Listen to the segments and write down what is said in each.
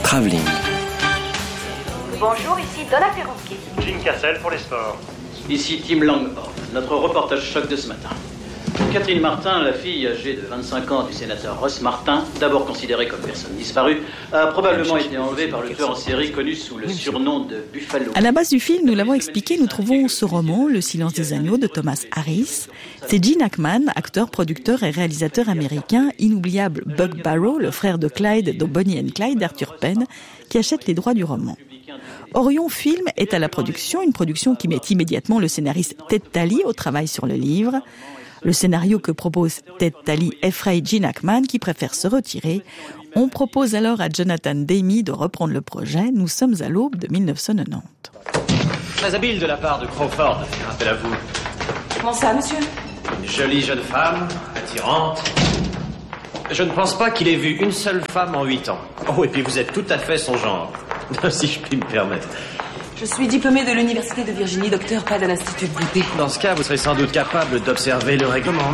Travelling. Bonjour, ici Donna Ferrucchi. Jim Cassel pour les sports. Ici Tim Langhorn, notre reportage choc de ce matin. Catherine Martin, la fille âgée de 25 ans du sénateur Ross Martin, d'abord considérée comme personne disparue, a probablement été enlevée par le tueur en série connu sous le surnom de Buffalo. À la base du film, nous l'avons expliqué, nous trouvons ce roman, Le silence des agneaux, de Thomas Harris. C'est Gene Hackman, acteur, producteur et réalisateur américain, inoubliable Buck Barrow, le frère de Clyde dans Bonnie and Clyde d'Arthur Penn, qui achète les droits du roman. Orion Film est à la production, une production qui met immédiatement le scénariste Ted Tally au travail sur le livre. Le scénario que propose Ted Tally effraie Gene Hackman qui préfère se retirer. On propose alors à Jonathan Demme de reprendre le projet. Nous sommes à l'aube de 1990. Très habile de la part de Crawford de faire appel à vous. Comment ça, monsieur? Une jolie jeune femme, attirante. Je ne pense pas qu'il ait vu une seule femme en 8 ans. Oh, et puis vous êtes tout à fait son genre, si je puis me permettre. Je suis diplômée de l'Université de Virginie, docteur, pas de l'Institut de beauté. Dans ce cas, vous serez sans doute capable d'observer le règlement.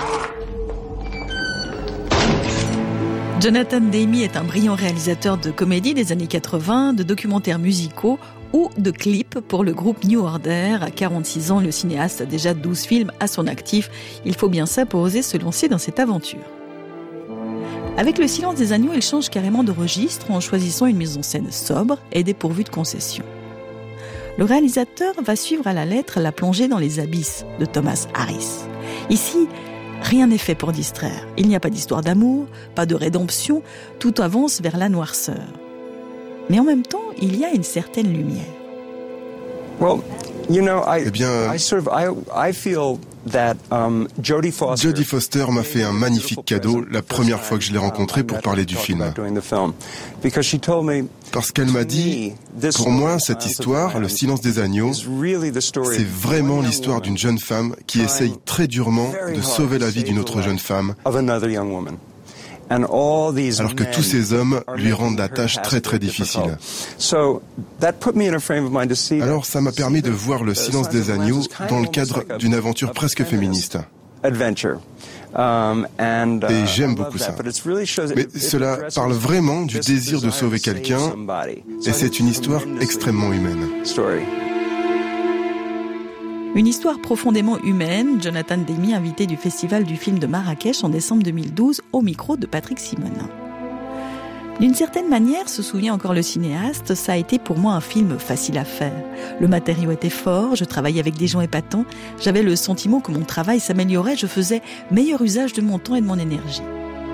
Jonathan Demme est un brillant réalisateur de comédies des années 80, de documentaires musicaux ou de clips pour le groupe New Order. À 46 ans, le cinéaste a déjà 12 films à son actif. Il faut bien ça pour oser se lancer dans cette aventure. Avec Le silence des agneaux, il change carrément de registre en choisissant une mise en scène sobre et dépourvue de concessions. Le réalisateur va suivre à la lettre la plongée dans les abysses de Thomas Harris. Ici, rien n'est fait pour distraire. Il n'y a pas d'histoire d'amour, pas de rédemption, tout avance vers la noirceur. Mais en même temps, il y a une certaine lumière. Jodie Foster m'a fait un magnifique cadeau la première fois que je l'ai rencontrée pour parler du film. Parce qu'elle m'a dit, pour moi, cette histoire, Le silence des agneaux, c'est vraiment l'histoire d'une jeune femme qui essaye très durement de sauver la vie d'une autre jeune femme, alors que tous ces hommes lui rendent la tâche très très difficile. Alors ça m'a permis de voir Le silence des agneaux dans le cadre d'une aventure presque féministe. Et j'aime beaucoup ça. Mais cela parle vraiment du désir de sauver quelqu'un, et c'est une histoire extrêmement humaine. Une histoire profondément humaine, Jonathan Demme, invité du Festival du film de Marrakech en décembre 2012, au micro de Patrick Simonin. D'une certaine manière, se souvient encore le cinéaste, ça a été pour moi un film facile à faire. Le matériau était fort, je travaillais avec des gens épatants, j'avais le sentiment que mon travail s'améliorait, je faisais meilleur usage de mon temps et de mon énergie.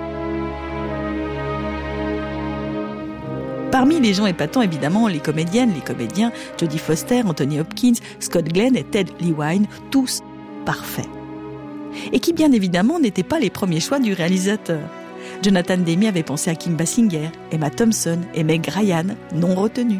Parmi les gens épatants, évidemment, les comédiennes, les comédiens, Jodie Foster, Anthony Hopkins, Scott Glenn et Ted Levine, tous parfaits. Et qui, bien évidemment, n'étaient pas les premiers choix du réalisateur. Jonathan Demme avait pensé à Kim Basinger, Emma Thompson et Meg Ryan, non retenus.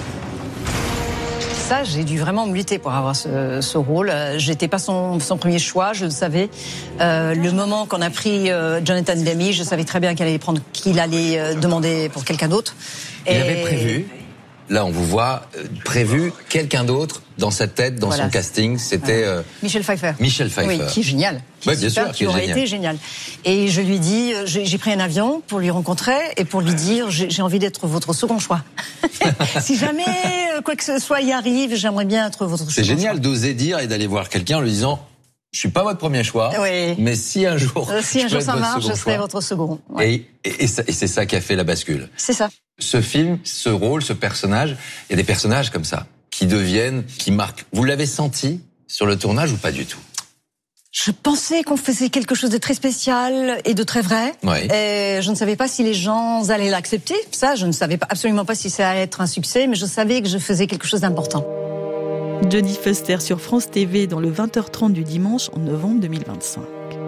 Ça, j'ai dû vraiment me lutter pour avoir ce rôle. J'étais pas son premier choix, je le savais. Le moment qu'on a pris Jonathan Demme, je savais très bien qu'il allait demander pour quelqu'un d'autre. Il avait prévu, là on vous voit, prévu quelqu'un d'autre dans sa tête, dans son casting, c'était... Michel Pfeiffer. Michel Pfeiffer. Oui, qui est génial. Oui, bien sûr, qui aurait été génial. Et je lui dis, j'ai pris un avion pour lui rencontrer et pour lui dire, j'ai envie d'être votre second choix. Si jamais quoi que ce soit y arrive, j'aimerais bien être votre second choix. C'est génial d'oser dire et d'aller voir quelqu'un en lui disant, je suis pas votre premier choix, mais si un jour ça marche, je serai votre second. Ouais. Et c'est ça qui a fait la bascule. C'est ça. Ce film, ce rôle, ce personnage, il y a des personnages comme ça qui deviennent, qui marquent. Vous l'avez senti sur le tournage ou pas du tout? Je pensais qu'on faisait quelque chose de très spécial et de très vrai. Oui. Et je ne savais pas si les gens allaient l'accepter. Ça, je ne savais absolument pas si ça allait être un succès, mais je savais que je faisais quelque chose d'important. Jodie Foster sur France TV dans le 20h30 du dimanche en novembre 2025.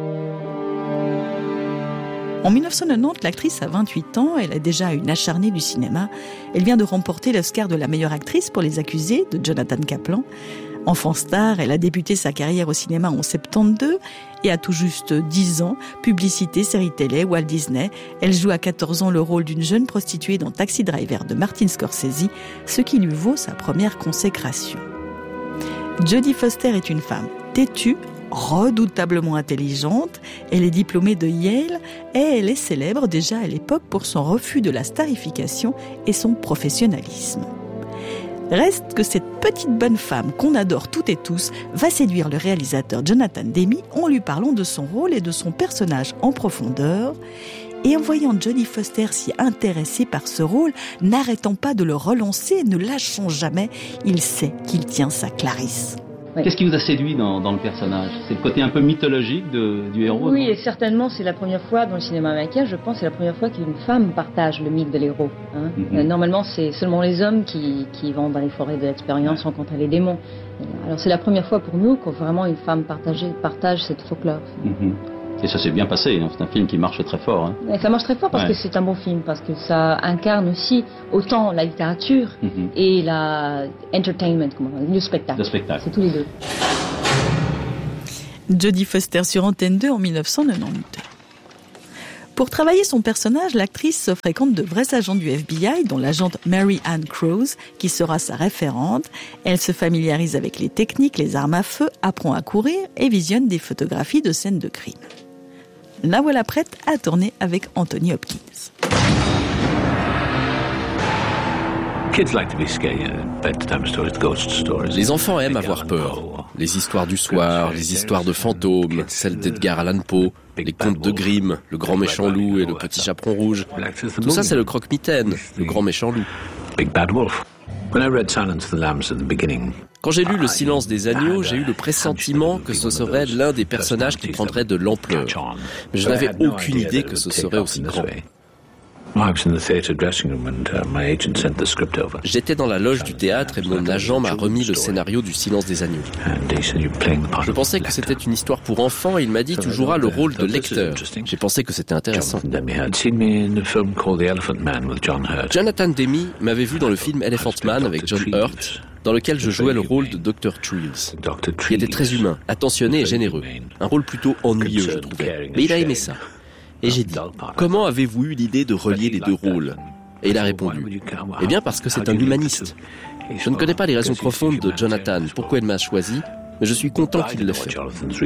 En 1990, l'actrice a 28 ans, elle est déjà une acharnée du cinéma. Elle vient de remporter l'Oscar de la meilleure actrice pour Les Accusés de Jonathan Kaplan. Enfant star, elle a débuté sa carrière au cinéma en 72 et à tout juste 10 ans, publicité, série télé, Walt Disney. Elle joue à 14 ans le rôle d'une jeune prostituée dans Taxi Driver de Martin Scorsese, ce qui lui vaut sa première consécration. Jodie Foster est une femme têtue, redoutablement intelligente, elle est diplômée de Yale et elle est célèbre déjà à l'époque pour son refus de la starification et son professionnalisme. Reste que cette petite bonne femme qu'on adore toutes et tous va séduire le réalisateur Jonathan Demme en lui parlant de son rôle et de son personnage en profondeur. Et en voyant Jodie Foster si intéressée par ce rôle, n'arrêtant pas de le relancer, ne lâchant jamais, il sait qu'il tient sa Clarisse. Oui. Qu'est-ce qui vous a séduit dans le personnage ? C'est le côté un peu mythologique du héros ? Oui, et certainement, c'est la première fois dans le cinéma américain, je pense, c'est la première fois qu'une femme partage le mythe de l'héros. Hein. Normalement, c'est seulement les hommes qui vont dans les forêts de l'expérience rencontrer les démons. Alors c'est la première fois pour nous que vraiment une femme partage cette folklore. Et ça s'est bien passé, hein. C'est un film qui marche très fort. Hein. Et ça marche très fort parce que c'est un bon film, parce que ça incarne aussi autant la littérature et la entertainment, le spectacle. Le spectacle. C'est tous les deux. Jodie Foster sur Antenne 2 en 1992. Pour travailler son personnage, l'actrice se fréquente de vrais agents du FBI, dont l'agente Mary Ann Crows, qui sera sa référente. Elle se familiarise avec les techniques, les armes à feu, apprend à courir et visionne des photographies de scènes de crime. La voilà prête à tourner avec Anthony Hopkins. Les enfants aiment avoir peur. Les histoires du soir, les histoires de fantômes, celles d'Edgar Allan Poe, les contes de Grimm, le grand méchant loup et le petit chaperon rouge. Tout ça, c'est le croque-mitaine, le grand méchant loup. Quand j'ai lu Le Silence des agneaux, j'ai eu le pressentiment que ce serait l'un des personnages qui prendrait de l'ampleur. Mais je n'avais aucune idée que ce serait aussi grand. J'étais dans la loge du théâtre et mon agent m'a remis le scénario du Silence des agneaux. Je pensais que c'était une histoire pour enfants et il m'a dit tu joueras le rôle de lecteur. J'ai pensé que c'était intéressant. Jonathan Demme m'avait vu dans le film Elephant Man avec John Hurt, dans lequel je jouais le rôle de Dr. Treves, qui était très humain, attentionné et généreux. Un rôle plutôt ennuyeux, je trouvais. Mais il a aimé ça. Et j'ai dit, comment avez-vous eu l'idée de relier les deux rôles ? Et il a répondu, eh bien parce que c'est un humaniste. Je ne connais pas les raisons profondes de Jonathan, pourquoi il m'a choisi, mais je suis content qu'il le fait.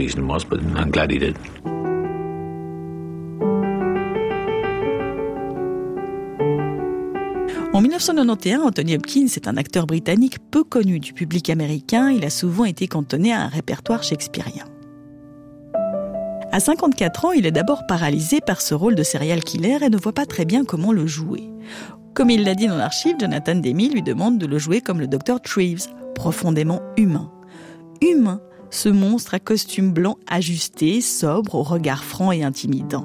En 1991, Anthony Hopkins est un acteur britannique peu connu du public américain. Il a souvent été cantonné à un répertoire shakespearien. À 54 ans, il est d'abord paralysé par ce rôle de serial killer et ne voit pas très bien comment le jouer. Comme il l'a dit dans l'archive, Jonathan Demme lui demande de le jouer comme le Dr. Treves, profondément humain. Humain, ce monstre à costume blanc ajusté, sobre, au regard franc et intimidant.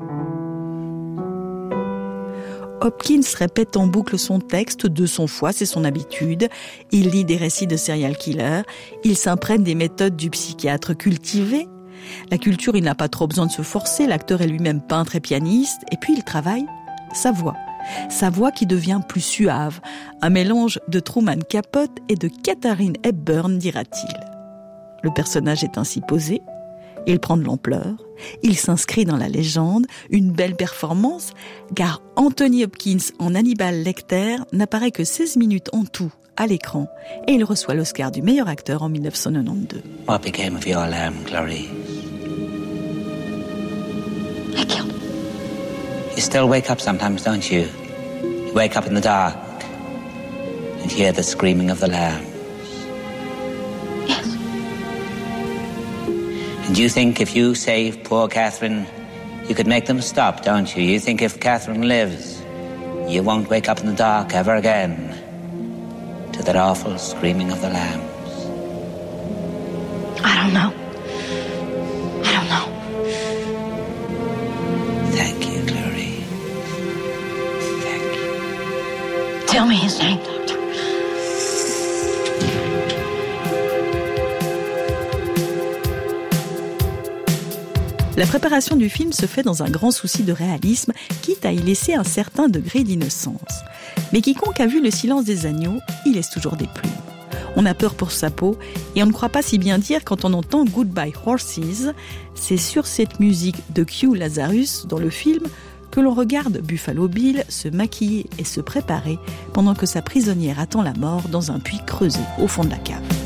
Hopkins répète en boucle son texte 200 fois, c'est son habitude. Il lit des récits de serial killer, il s'imprègne des méthodes du psychiatre cultivé. La culture, il n'a pas trop besoin de se forcer, l'acteur est lui-même peintre et pianiste, et puis il travaille sa voix qui devient plus suave, un mélange de Truman Capote et de Katharine Hepburn, dira-t-il. Le personnage est ainsi posé, il prend de l'ampleur, il s'inscrit dans la légende, une belle performance, car Anthony Hopkins en Hannibal Lecter n'apparaît que 16 minutes en tout à l'écran, et il reçoit l'Oscar du meilleur acteur en 1992. What became of your lamb, Clarice? I killed him. You still wake up sometimes, don't you? You wake up in the dark and hear the screaming of the lambs. Yes. And you think if you save poor Catherine, you could make them stop, don't you? You think if Catherine lives, you won't wake up in the dark ever again to that awful screaming of the lambs. I don't know. I don't know. Thank you, Clarice. Thank you. Tell me his name, Doctor. La préparation du film se fait dans un grand souci de réalisme, quitte à y laisser un certain degré d'innocence. Mais quiconque a vu Le Silence des agneaux, il laisse toujours des plumes. On a peur pour sa peau et on ne croit pas si bien dire quand on entend Goodbye Horses. C'est sur cette musique de Q Lazarus dans le film que l'on regarde Buffalo Bill se maquiller et se préparer pendant que sa prisonnière attend la mort dans un puits creusé au fond de la cave.